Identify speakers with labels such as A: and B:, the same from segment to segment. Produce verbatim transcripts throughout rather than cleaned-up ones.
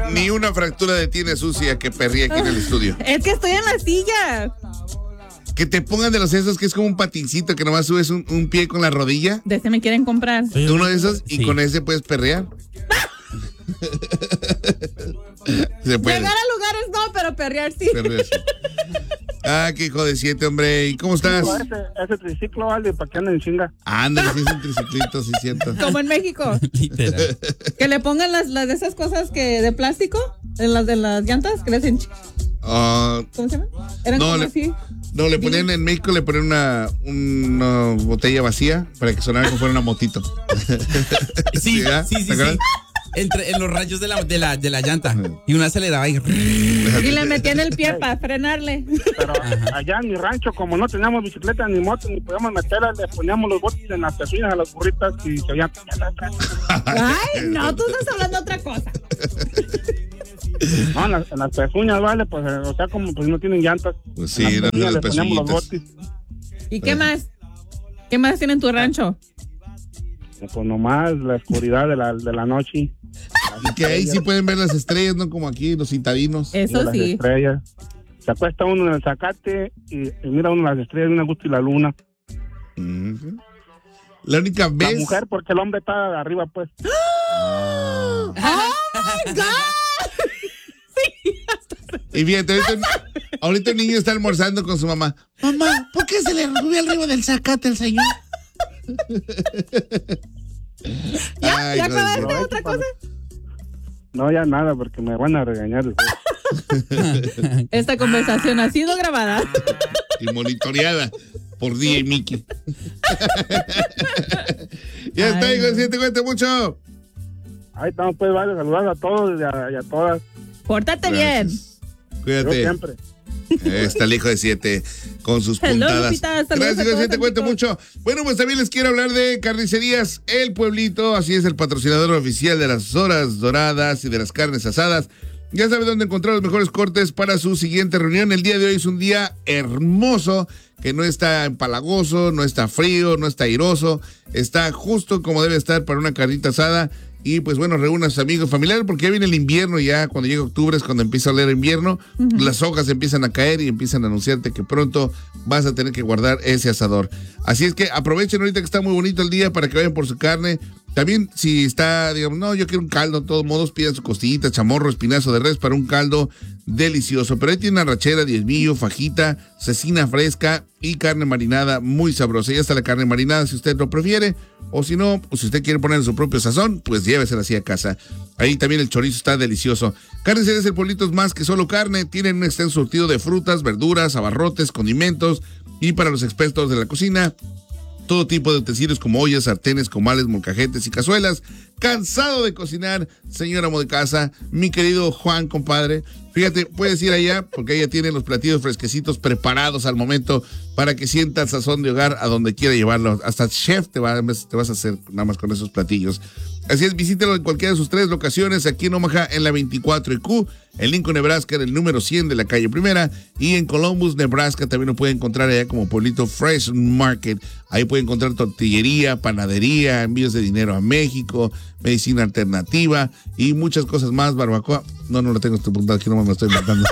A: ni una fractura de tiene sucia que perría aquí en el estudio.
B: Es que estoy en la silla.
A: Que te pongan de los esos que es como un patincito que nomás subes un, un pie con la rodilla.
B: De ese me quieren comprar.
A: Sí, uno de esos y sí. Con ese puedes perrear. Se puede.
B: Llegar a lugares no, pero perrear sí. Perrear, sí.
A: Ah, qué hijo de siete, hombre. ¿Y cómo estás?
C: Ese, ese triciclo, vale, para que anden en chinga.
A: Ándale, sí es un triciclito, sí siento.
B: Como en México. Literal. Que le pongan las, las de esas cosas que de plástico, en las de las llantas, que le hacen...
A: Uh,
B: ¿Cómo se llama? Eran
A: no,
B: como
A: le,
B: así.
A: No, le ponían en México, le ponían una, una botella vacía para que sonara como fuera una motito.
D: Sí, sí, sí, sí, sí. Entre, en los rayos de la, de la, de la llanta. Y una se le daba y...
B: Y le metían el pie para frenarle.
C: Pero ajá. Allá en mi rancho, como no teníamos bicicleta ni moto, ni podíamos meterla, le poníamos los botes en las pezuñas a las burritas y se oían...
B: Ay, no, tú estás hablando de otra cosa.
C: No, en las, en las pezuñas, vale, pues, o sea, como pues no tienen llantas.
A: Pues sí, eran de las pezuñitas.
B: ¿Y qué más? ¿Qué más tiene en tu rancho?
C: Pues nomás la oscuridad de la, de la noche.
A: Y que ahí sí pueden ver las estrellas, no como aquí, los citadinos.
B: Eso
C: las
B: sí.
C: Estrellas. Se acuesta uno en el zacate y, y mira uno las estrellas, una gusto y la luna.
A: Mm-hmm. La única vez...
C: La mujer, porque el hombre está de arriba, pues.
B: ¡Oh, my God!
A: Y fíjate, ahorita, ahorita el niño está almorzando con su mamá. Mamá, ¿por qué se le subió arriba del zacate al señor?
B: ¿Ya? Ay, ¿Ya acabaste no, otra cosa?
C: No, ya nada, porque me van a regañar después.
B: Esta conversación ha sido grabada.
A: Y monitoreada por D J Mickey. Ya está, hijo, si te cuento mucho.
C: Ahí estamos, pues, vale, saludando a todos y a, y a todas.
B: Pórtate bien.
A: Cuídate.
C: Yo siempre.
A: Está el hijo de siete con sus
B: Hello,
A: puntadas.
B: Lupita,
A: Gracias, hijo de siete, cuento mucho. Bueno, pues también les quiero hablar de Carnicerías El Pueblito. Así es, el patrocinador oficial de las horas doradas y de las carnes asadas. Ya sabe dónde encontrar los mejores cortes para su siguiente reunión. El día de hoy es un día hermoso, que no está empalagoso, no está frío, no está airoso. Está justo como debe estar para una carnita asada. Y pues bueno, reúna a sus amigos, familiares, porque ya viene el invierno, ya cuando llega octubre es cuando empieza a oler invierno, uh-huh. Las hojas empiezan a caer y empiezan a anunciarte que pronto vas a tener que guardar ese asador. Así es que aprovechen ahorita que está muy bonito el día para que vayan por su carne. También si está, digamos, no, yo quiero un caldo, de todos modos pidan su costillita, chamorro, espinazo de res para un caldo delicioso. Pero ahí tiene arrachera, diezmillo, fajita, cecina fresca y carne marinada muy sabrosa. Ya está la carne marinada si usted lo prefiere. O si no, pues si usted quiere poner su propio sazón, pues llévesela así a casa. Ahí también el chorizo está delicioso. Carnicerías El Pueblito es más que solo carne. Tienen un extenso surtido de frutas, verduras, abarrotes, condimentos. Y para los expertos de la cocina, todo tipo de utensilios como ollas, sartenes, comales, molcajetes y cazuelas. ¿Cansado de cocinar, señor amo de casa? Mi querido Juan, compadre. Fíjate, puedes ir allá porque ella tiene los platillos fresquecitos preparados al momento para que sienta el sazón de hogar a donde quiera llevarlo. Hasta chef te, va, te vas a hacer nada más con esos platillos. Así es, visítelo en cualquiera de sus tres locaciones, aquí en Omaha en la veinticuatro y Q, en Lincoln, Nebraska en el número cien de la calle Primera y en Columbus, Nebraska también lo puede encontrar allá como Pueblito Fresh Market. Ahí puede encontrar tortillería, panadería, envíos de dinero a México, medicina alternativa y muchas cosas más, barbacoa. No, no lo tengo apuntado, aquí nomás me lo estoy inventando.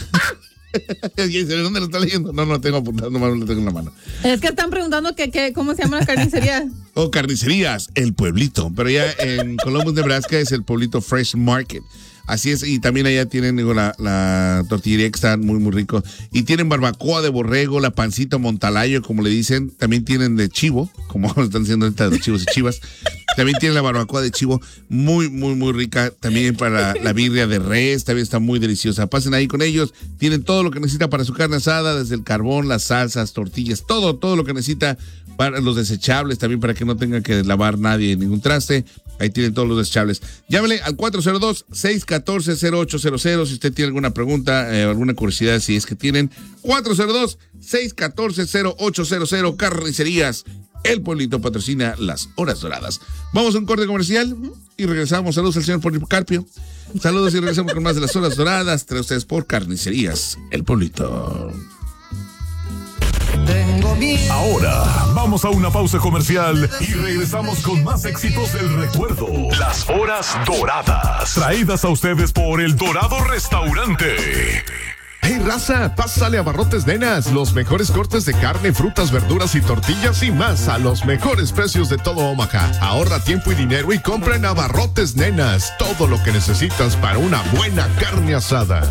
A: ¿Dónde lo está leyendo? No, no lo tengo apuntado, nomás lo tengo en la mano.
B: Es que están preguntando que, que cómo se llama la carnicería.
A: Oh, Carnicerías El Pueblito, pero ya en Columbus, Nebraska es el Pueblito Fresh Market. Así es, y también allá tienen digo, la, la tortillería que está muy, muy rico. Y tienen barbacoa de borrego, la pancita montalayo, como le dicen. También tienen de chivo, como están diciendo ahorita de los chivos y chivas. También tienen la barbacoa de chivo, muy, muy, muy rica. También para la birria de res, también está muy deliciosa. Pasen ahí con ellos. Tienen todo lo que necesita para su carne asada, desde el carbón, las salsas, tortillas, todo, todo lo que necesita para los desechables, también para que no tenga que lavar nadie ningún traste. Ahí tienen todos los desechables. Llámele al cuatro cero dos, seis uno cuatro, cero ocho cero cero si usted tiene alguna pregunta, eh, alguna curiosidad, si es que tienen. cuatro cero dos, seis uno cuatro, cero ocho cero cero. Carnicerías El Pueblito patrocina las horas doradas. Vamos a un corte comercial y regresamos. Saludos al señor Policarpio. Saludos y regresamos con más de las horas doradas. Trae ustedes por Carnicerías El Pueblito.
E: tengo miedo.
F: Ahora vamos a una pausa comercial y regresamos con más éxitos del recuerdo. Las horas doradas, traídas a ustedes por El Dorado Restaurante.
G: Hey raza, pásale a Abarrotes Nenas, los mejores cortes de carne, frutas, verduras y tortillas y más a los mejores precios de todo Omaha. Ahorra tiempo y dinero y compra en Abarrotes Nenas todo lo que necesitas para una buena carne asada.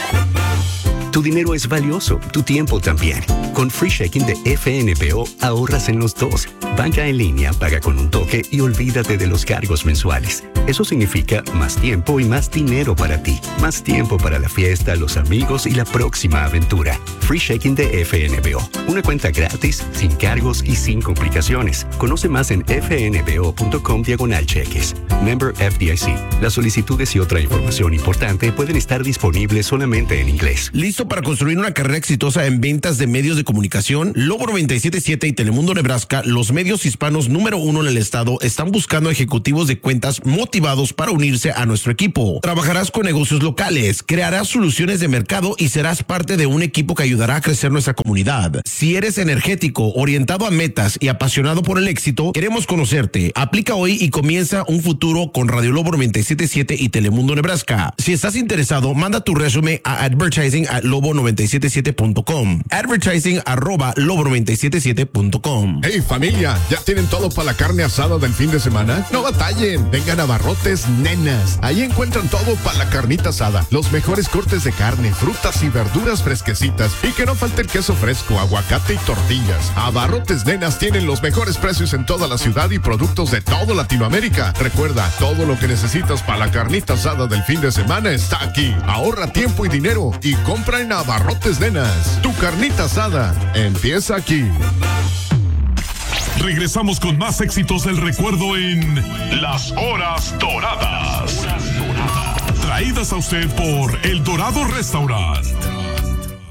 H: Tu dinero es valioso, tu tiempo también. Con Free Checking de F N B O ahorras en los dos. Banca en línea, paga con un toque y olvídate de los cargos mensuales. Eso significa más tiempo y más dinero para ti. Más tiempo para la fiesta, los amigos y la próxima aventura. Free Checking de F N B O. Una cuenta gratis, sin cargos y sin complicaciones. Conoce más en fnbo.com diagonal cheques. Member F D I C. Las solicitudes y otra información importante pueden estar disponibles solamente en inglés.
I: ¿Listo para construir una carrera exitosa en ventas de medios de comunicación? Lobo noventa y siete punto siete y Telemundo Nebraska, los medios hispanos número uno en el estado, están buscando ejecutivos de cuentas motivados para unirse a nuestro equipo. Trabajarás con negocios locales, crearás soluciones de mercado y serás parte de un equipo que ayudará a crecer nuestra comunidad. Si eres energético, orientado a metas y apasionado por el éxito, queremos conocerte. Aplica hoy y comienza un futuro con Radio Lobo noventa y siete punto siete y Telemundo Nebraska. Si estás interesado, manda tu resumen a advertising at lobo noventa y siete siete punto com. Advertising arroba lobo noventa y siete siete punto com.
G: Hey familia, ¿ya tienen todo para la carne asada del fin de semana? No batallen, vengan a Abarrotes Nenas. Ahí encuentran todo para la carnita asada. Los mejores cortes de carne, frutas y verduras fresquecitas. Y que no falte el queso fresco, aguacate y tortillas. Abarrotes Nenas tienen los mejores precios en toda la ciudad y productos de toda Latinoamérica. Recuerda, todo lo que necesitas para la carnita asada del fin de semana está aquí. Ahorra tiempo y dinero y compra en Abarrotes Nenas. Tu carnita asada empieza aquí.
F: Regresamos con más éxitos del recuerdo en Las Horas Doradas. Traídas a usted por El Dorado Restaurant.